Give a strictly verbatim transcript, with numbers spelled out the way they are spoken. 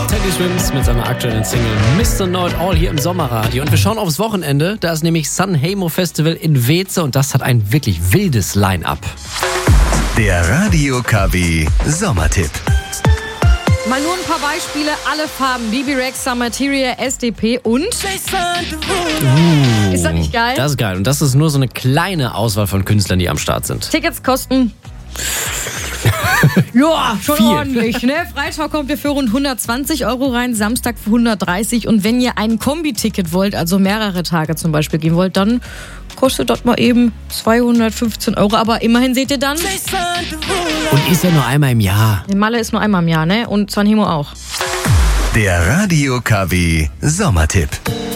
Teddy Swims mit seiner aktuellen Single Mister Know It All hier im Sommerradio. Und wir schauen aufs Wochenende. Da ist nämlich Sanremo Festival in Weeze und das hat ein wirklich wildes Line-Up. Der Radio K W Sommertipp. Mal nur ein paar Beispiele, alle Farben. B B Rexha, Materia, S D P und... Uh, ist das nicht geil? Das ist geil. Und das ist nur so eine kleine Auswahl von Künstlern, die am Start sind. Tickets kosten... ja, schon Viel. ordentlich, ne? Freitag kommt ihr für rund hundertzwanzig Euro rein, Samstag für hundertdreißig. Und wenn ihr ein Kombi-Ticket wollt, also mehrere Tage zum Beispiel gehen wollt, dann kostet das mal eben zweihundertfünfzehn Euro. Aber immerhin seht ihr dann... Und ist ja nur einmal im Jahr. Malle ist nur einmal im Jahr, ne? Und Sanremo auch. Der Radio K W Sommertipp.